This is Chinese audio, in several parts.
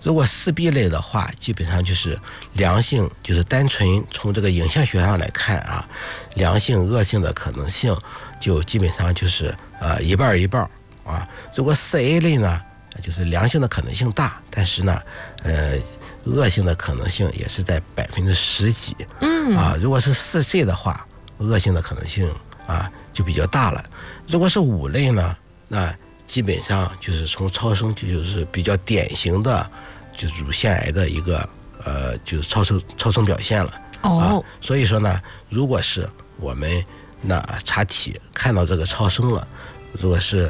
如果四 B 类的话，基本上就是良性，就是单纯从这个影像学上来看啊，良性恶性的可能性就基本上就是一半一半啊。如果4A 类呢，就是良性的可能性大，但是呢恶性的可能性也是在10%几。如果是4C 的话，恶性的可能性就比较大了。如果是5类呢，那基本上就是从超声就是比较典型的就是乳腺癌的一个就是超声表现了。所以说呢，如果是我们查体看到这个超声了，如果是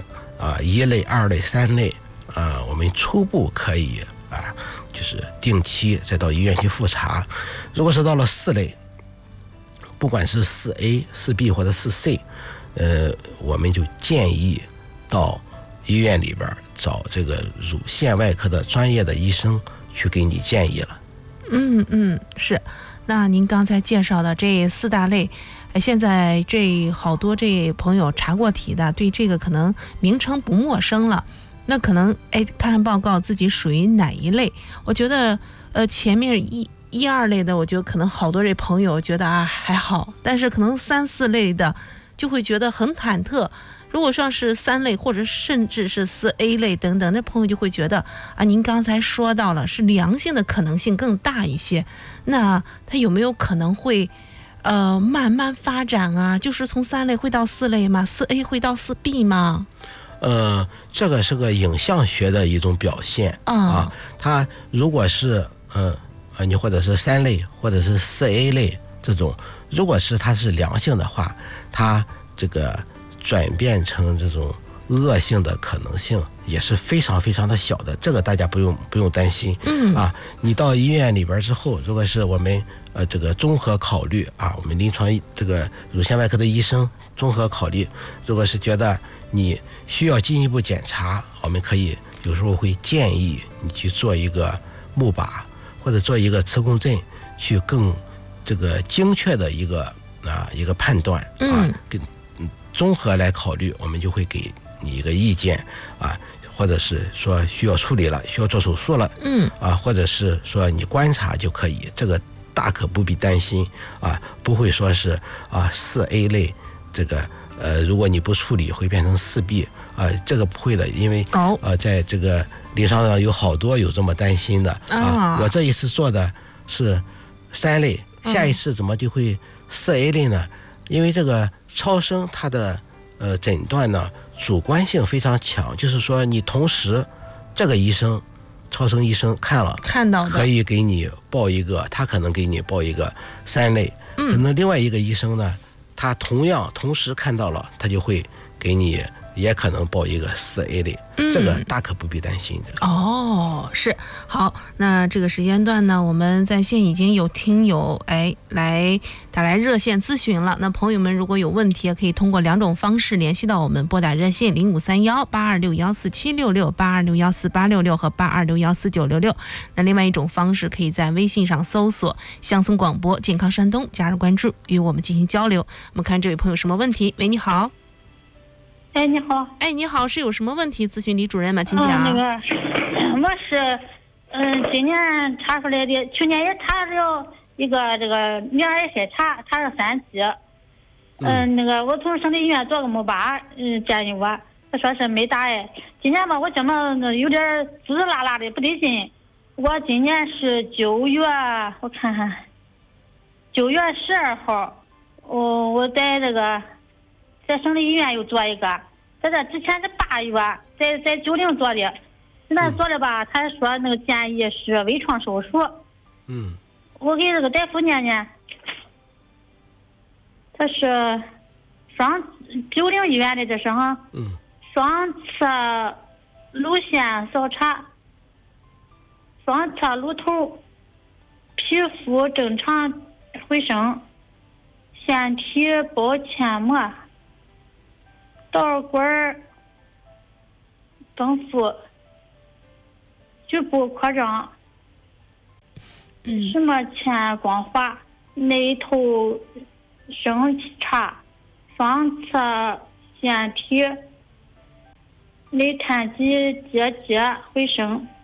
1类、2类、3类我们初步可以就是定期再到医院去复查。如果是到了4类，不管是4A、4B 或者4C，我们就建议到医院里边找这个乳腺外科的专业的医生去给你建议了。 是。那您刚才介绍的这4大类，现在这好多这朋友查过题的，对这个可能名称不陌生了。那可能看看报告自己属于哪一类。我觉得前面1、2类的，我觉得可能好多这朋友觉得还好，但是可能3、4类的就会觉得很忐忑。如果说是3类或者甚至是4A 类等等，那朋友就会觉得您刚才说到了是良性的可能性更大一些，那它有没有可能会慢慢发展就是从3类会到4类吗？4A 会到4B 吗？ 这个是个影像学的一种表现它如果是你或者是3类或者是4A 类这种，如果是它是良性的话，它这个转变成这种恶性的可能性也是非常非常的小的，这个大家不用担心。你到医院里边之后，如果是我们这个综合考虑我们临床这个乳腺外科的医生综合考虑，如果是觉得你需要进一步检查，我们可以有时候会建议你去做一个钼靶或者做一个磁共振，去更这个精确的一个判断跟综合来考虑，我们就会给你一个意见或者是说需要处理了，需要做手术了或者是说你观察就可以，这个大可不必担心不会说是4A 类这个如果你不处理会变成4B这个不会的，因为在这个临床上有好多有这么担心的我这一次做的是3类，下一次怎么就会4A 类呢？因为这个超声它的诊断呢主观性非常强，就是说你同时这个医生超声医生看到的可以给你报一个，他可能给你报一个3类，可能另外一个医生呢他同时看到了，他就会给你也可能报一个4A 类，这个大可不必担心的。 是。好，那这个时间段呢，我们在线已经有听友来打来热线咨询了。那朋友们如果有问题，可以通过2种方式联系到我们，拨打热线053182614766、82614866和82614966。那另外一种方式，可以在微信上搜索乡村广播健康山东，加入关注，与我们进行交流。我们看这位朋友什么问题？喂，你好。 你好。 你好，是有什么问题咨询李主任吗？请讲。 我是今年查出来的，去年也查了一个这个免癌筛查，查了3期。我从省立医院做个钼靶，建议我，他说是没大碍。今年吧，我怎么有点滋滋啦啦的不对劲。我今年是9月，我看看，9月12号，我在省立医院又做一个，在这之前是8月在90做的，那做的吧，他说那个建议是微创手术。我给这个大夫念念，他是90医院的，这是双侧颅线扫查，双侧颅头皮肤正常回升，腺体包纤膜，导管增幅，局部扩张，什么前光滑，内头升差，双侧腺体内碳基结节回升。